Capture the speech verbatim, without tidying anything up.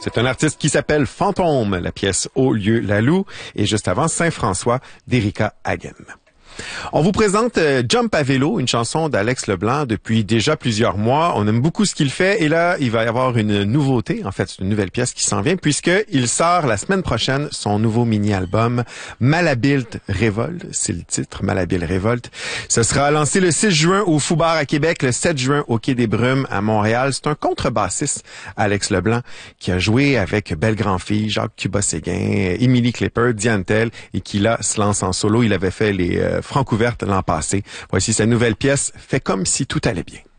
C'est un artiste qui s'appelle Fantôme, la pièce Au lieu la Loue, et juste avant Saint-François d'Erika Hagen. On vous présente euh, Jump à vélo, une chanson d'Alex Leblanc depuis déjà plusieurs mois. On aime beaucoup ce qu'il fait et là, il va y avoir une nouveauté. En fait, c'est une nouvelle pièce qui s'en vient puisqu'il sort la semaine prochaine son nouveau mini-album Malhabile Révolte. C'est le titre, Malhabile Révolte. Ce sera lancé le six juin au Fou Bar à Québec, le sept juin au Quai des Brumes à Montréal. C'est un contrebassiste, Alex Leblanc, qui a joué avec Belle Grand-Fille, Jacques Cuba-Séguin, Émilie Clipper, Diane Tell et qui là se lance en solo. Il avait fait les euh, Francouverte l'an passé. Voici sa nouvelle pièce, Fait comme si tout allait bien.